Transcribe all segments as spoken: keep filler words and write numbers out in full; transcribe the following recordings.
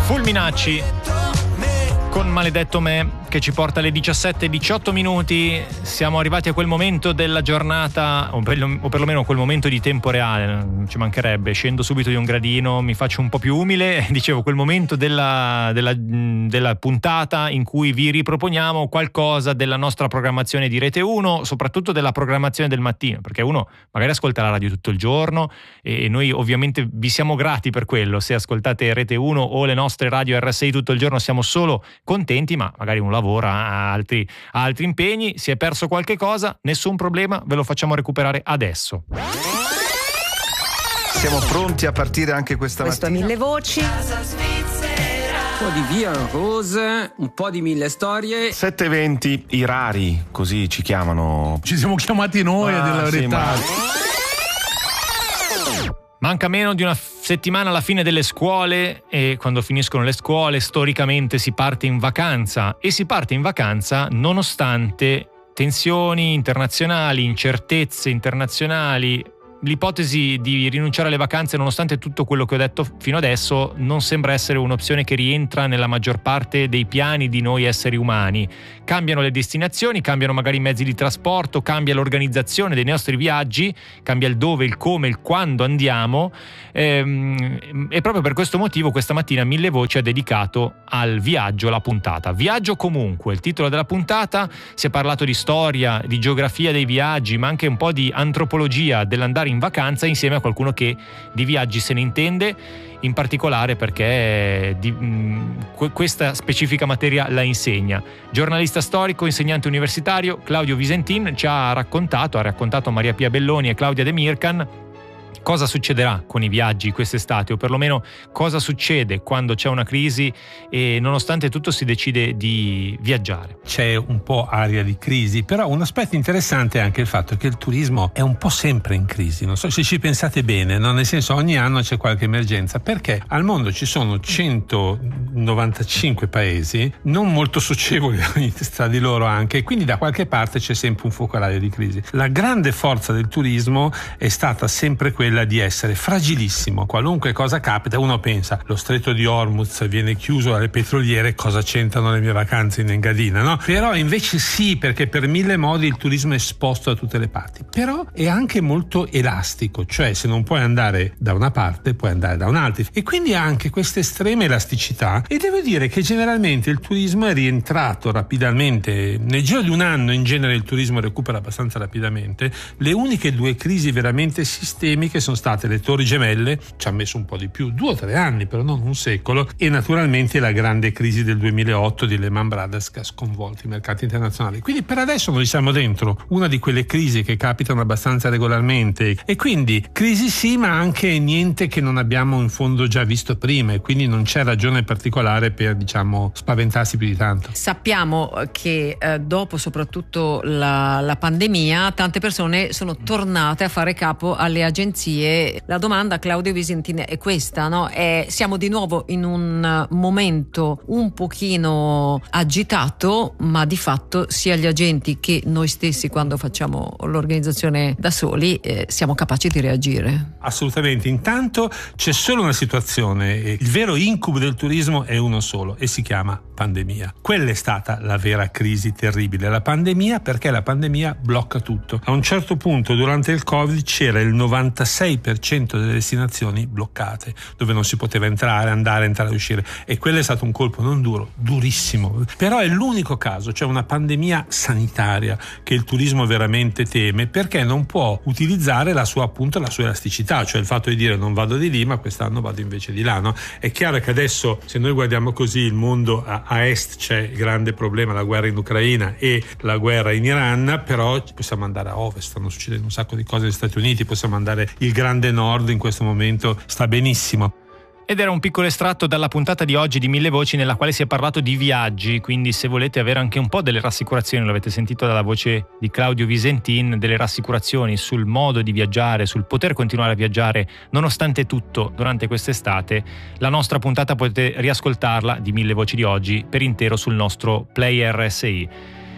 Fulminacci con Maledetto Me, che ci porta alle diciassette e diciotto minuti. Siamo arrivati a quel momento della giornata, o, per, o perlomeno quel momento di tempo reale, ci mancherebbe. Scendo subito di un gradino, mi faccio un po' più umile. Dicevo, quel momento della, della, della puntata in cui vi riproponiamo qualcosa della nostra programmazione di Rete uno, soprattutto della programmazione del mattino, perché uno magari ascolta la radio tutto il giorno e noi ovviamente vi siamo grati per quello. Se ascoltate Rete uno o le nostre radio R S I tutto il giorno siamo solo contenti, ma magari un lavoro ha altri, ha altri impegni, si è perso qualche cosa, nessun problema, ve lo facciamo recuperare adesso. Siamo pronti a partire anche questa Questo mattina. Mille Voci. Un po' di Via Rose, un po' di Mille Storie. sette venti, i rari, così ci chiamano. Ci siamo chiamati noi, Ah, a della sì, verità. ma- Manca meno di una settimana alla fine delle scuole e quando finiscono le scuole storicamente si parte in vacanza e si parte in vacanza nonostante tensioni internazionali, incertezze internazionali. L'ipotesi di rinunciare alle vacanze, nonostante tutto quello che ho detto fino adesso, non sembra essere un'opzione che rientra nella maggior parte dei piani di noi esseri umani. Cambiano le destinazioni, cambiano magari i mezzi di trasporto, cambia l'organizzazione dei nostri viaggi, cambia il dove, il come, il quando andiamo, ehm, e proprio per questo motivo questa mattina Mille Voci ha dedicato al viaggio la puntata. Viaggio comunque, il titolo della puntata. Si è parlato di storia, di geografia dei viaggi, ma anche un po' di antropologia dell'andare in in vacanza insieme a qualcuno che di viaggi se ne intende, in particolare perché di, mh, questa specifica materia la insegna. Giornalista storico, insegnante universitario, Claudio Visentin ci ha raccontato, ha raccontato a Maria Pia Belloni e Claudia De Mircan cosa succederà con i viaggi quest'estate, o perlomeno cosa succede quando c'è una crisi e nonostante tutto si decide di viaggiare. C'è un po' aria di crisi, però un aspetto interessante è anche il fatto che il turismo è un po' sempre in crisi. Non so se ci pensate bene, no? Nel senso, ogni anno c'è qualche emergenza, perché al mondo ci sono centonovantacinque paesi non molto socievoli tra di loro anche, e quindi da qualche parte c'è sempre un focolaio di crisi. La grande forza del turismo è stata sempre quella di essere fragilissimo. Qualunque cosa capita, uno pensa lo stretto di Hormuz viene chiuso dalle petroliere, cosa c'entrano le mie vacanze in Engadina, no? Però invece sì, perché per mille modi il turismo è esposto da tutte le parti, però è anche molto elastico, cioè se non puoi andare da una parte puoi andare da un'altra, e quindi ha anche questa estrema elasticità. E devo dire che generalmente il turismo è rientrato rapidamente nel giro di un anno. In genere il turismo recupera abbastanza rapidamente. Le uniche due crisi veramente sistemiche sono state le Torri Gemelle, ci ha messo un po' di più, due o tre anni, però non un secolo, e naturalmente la grande crisi del duemilaotto di Lehman Brothers che ha sconvolto i mercati internazionali. Quindi per adesso noi siamo dentro una di quelle crisi che capitano abbastanza regolarmente, e quindi crisi sì, ma anche niente che non abbiamo in fondo già visto prima, e quindi non c'è ragione particolare per, diciamo, spaventarsi più di tanto. Sappiamo che eh, dopo soprattutto la, la pandemia tante persone sono tornate a fare capo alle agenzie. La domanda, Claudio Visentin, è questa, no? È, siamo di nuovo in un momento un pochino agitato, ma di fatto sia gli agenti che noi stessi, quando facciamo l'organizzazione da soli, eh, siamo capaci di reagire. Assolutamente. Intanto c'è solo una situazione, il vero incubo del turismo è uno solo e si chiama pandemia. Quella è stata la vera crisi terribile, la pandemia, perché la pandemia blocca tutto. A un certo punto durante il Covid c'era il novantasei per cento delle destinazioni bloccate, dove non si poteva entrare, andare, entrare e uscire, e quello è stato un colpo non duro, durissimo, però è l'unico caso, cioè una pandemia sanitaria, che il turismo veramente teme, perché non può utilizzare la sua, appunto, la sua elasticità, cioè il fatto di dire non vado di lì ma quest'anno vado invece di là, no? È chiaro che adesso, se noi guardiamo così il mondo, a, a est c'è il grande problema, la guerra in Ucraina e la guerra in Iran, però possiamo andare a ovest, stanno succedendo un sacco di cose negli Stati Uniti, possiamo andare, il grande nord in questo momento sta benissimo. Ed era un piccolo estratto dalla puntata di oggi di Mille Voci, nella quale si è parlato di viaggi, quindi se volete avere anche un po' delle rassicurazioni, l'avete sentito dalla voce di Claudio Visentin, delle rassicurazioni sul modo di viaggiare, sul poter continuare a viaggiare nonostante tutto durante quest'estate, la nostra puntata potete riascoltarla di Mille Voci di oggi per intero sul nostro Play R S I.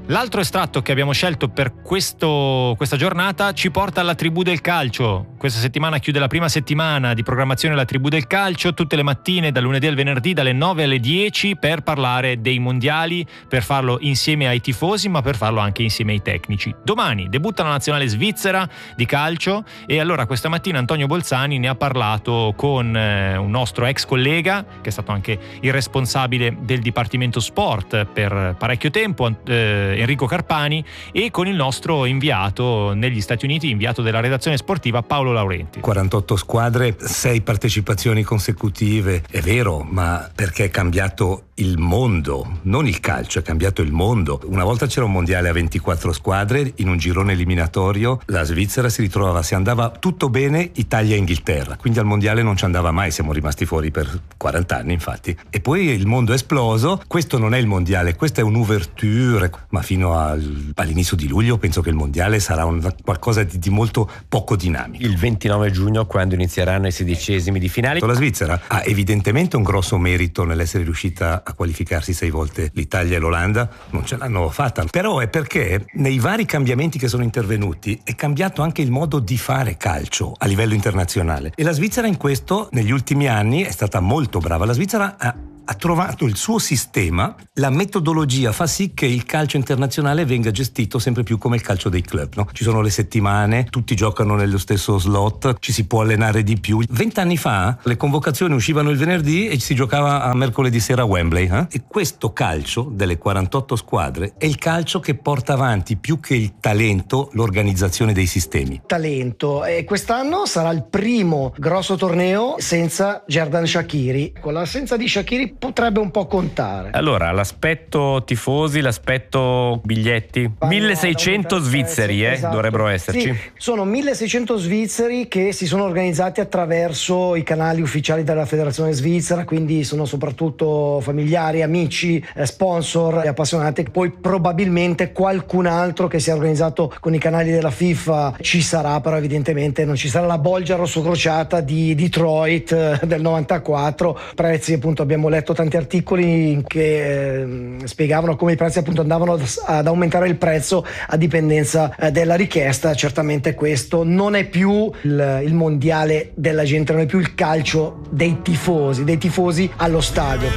L'altro estratto che abbiamo scelto per questo, questa giornata ci porta alla Tribù del Calcio. Questa settimana chiude la prima settimana di programmazione della Tribù del Calcio, tutte le mattine dal lunedì al venerdì dalle nove alle dieci, per parlare dei mondiali, per farlo insieme ai tifosi ma per farlo anche insieme ai tecnici. Domani debutta la nazionale svizzera di calcio e allora questa mattina Antonio Bolzani ne ha parlato con eh, un nostro ex collega che è stato anche il responsabile del Dipartimento Sport per parecchio tempo, eh, Enrico Carpani, e con il nostro inviato negli Stati Uniti, inviato della redazione sportiva, Paolo Laurenti. quarantotto squadre, sei partecipazioni consecutive, è vero, ma perché è cambiato il mondo, non il calcio, è cambiato il mondo. Una volta c'era un mondiale a ventiquattro squadre, in un girone eliminatorio la Svizzera si ritrovava, se andava tutto bene, Italia e Inghilterra, quindi al mondiale non ci andava mai, siamo rimasti fuori per quaranta anni infatti. E poi il mondo è esploso, questo non è il mondiale, questa è un'ouverture, ma fino al, all'inizio di luglio penso che il mondiale sarà un, qualcosa di, di molto poco dinamico. Il ventinove giugno, quando inizieranno i sedicesimi di finale. La Svizzera ha evidentemente un grosso merito nell'essere riuscita a qualificarsi sei volte. L'Italia e l'Olanda non ce l'hanno fatta, però è perché nei vari cambiamenti che sono intervenuti è cambiato anche il modo di fare calcio a livello internazionale, e la Svizzera in questo negli ultimi anni è stata molto brava. La Svizzera ha ha trovato il suo sistema, la metodologia fa sì che il calcio internazionale venga gestito sempre più come il calcio dei club, no? Ci sono le settimane, tutti giocano nello stesso slot, ci si può allenare di più. Vent'anni fa le convocazioni uscivano il venerdì e si giocava a mercoledì sera a Wembley, eh? E questo calcio delle quarantotto squadre è il calcio che porta avanti più che il talento l'organizzazione dei sistemi. Talento, e quest'anno sarà il primo grosso torneo senza Xherdan Shaqiri. Con l'assenza di Shaqiri potrebbe un po' contare. Allora, l'aspetto tifosi, l'aspetto biglietti, milleseicento svizzeri eh, esatto. dovrebbero esserci. Sì, sono milleseicento svizzeri che si sono organizzati attraverso i canali ufficiali della Federazione Svizzera, quindi sono soprattutto familiari, amici, sponsor e appassionati. Poi probabilmente qualcun altro che si è organizzato con i canali della FIFA ci sarà, però evidentemente non ci sarà la bolgia rossocrociata di Detroit del novantaquattro. Prezzi, appunto, abbiamo letto tanti articoli che eh, spiegavano come i prezzi appunto andavano ad aumentare il prezzo a dipendenza eh, della richiesta. Certamente questo non è più il, il mondiale della gente, non è più il calcio dei tifosi, dei tifosi allo stadio.